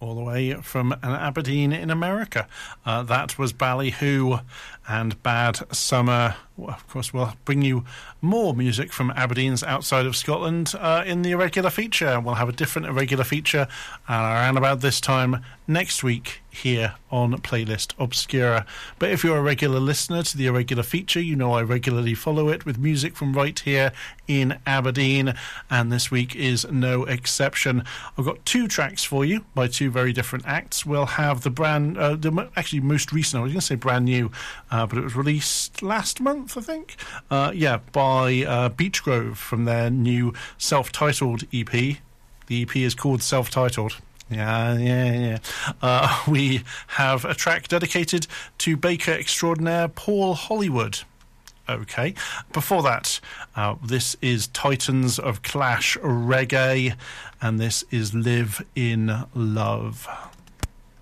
all the way from Aberdeen in America. That was Ballyhoo and Bad Summer. Well, of course, we'll bring you more music from Aberdeen's outside of Scotland in the Irregular Feature. We'll have a different Irregular Feature around about this time next week here on Playlist Obscura. But if you're a regular listener to the Irregular Feature, you know I regularly follow it with music from right here in Aberdeen, and this week is no exception. I've got two tracks for you by two very different acts. We'll have the actually most recent, I was going to say brand new, but it was released last month, I think. By Beach Grove from their new self-titled EP. The EP is called Self-Titled. Yeah. We have a track dedicated to baker extraordinaire Paul Hollywood. Okay. Before that, this is Titans of Clash Reggae, and this is Live in Love.